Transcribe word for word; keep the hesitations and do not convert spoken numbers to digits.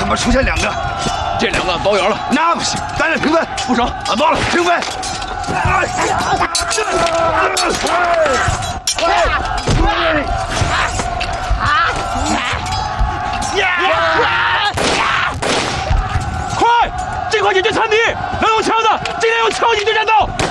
怎么出现两个？ 这两个包圆了。 那不行，咱俩平分。 不成，俺包了， 平分。 快！这块解决残敌，能用枪的尽量用枪解决战斗。